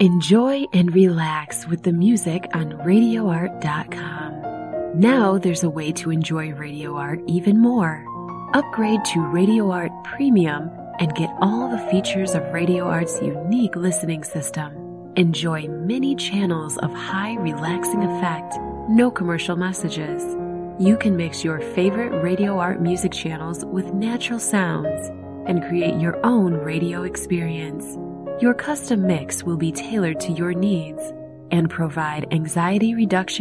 Enjoy and relax with the music on RadioArt.com. Now there's a way to enjoy Radio Art even more. Upgrade to Radio Art Premium and get all the features of Radio Art's unique listening system. Enjoy many channels of high relaxing effect, no commercial messages. You can mix your favorite Radio Art music channels with natural sounds and create your own radio experience. Your custom mix will be tailored to your needs and provide anxiety reduction